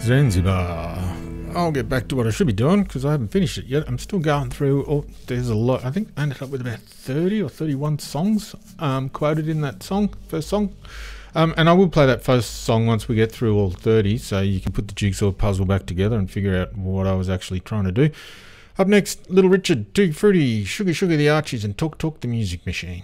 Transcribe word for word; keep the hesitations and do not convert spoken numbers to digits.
Zanzibar. I'll get back to what I should be doing because I haven't finished it yet. I'm still going through. Oh, there's a lot. I think I ended up with about thirty or thirty-one songs um, quoted in that song, first song. Um, and I will play that first song once we get through all thirty, so you can put the jigsaw puzzle back together and figure out what I was actually trying to do. Up next, Little Richard, Tutti Frutti, Sugar Sugar the Archies, and Talk Talk the Music Machine.